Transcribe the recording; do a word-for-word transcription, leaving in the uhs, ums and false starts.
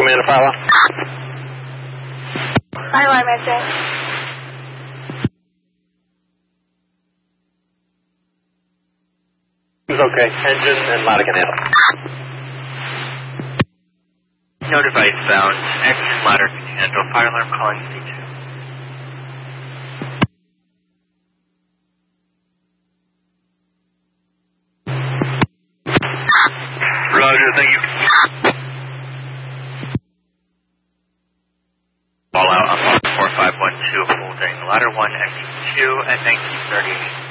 Commander, fire alarm. Fire alarm, Red. Okay, engine and ladder can handle. No device found. Engine ladder can handle. Fire alarm calling C two. Roger, thank you. Fall out on four five one two holding ladder one, engine two at nineteen thirty.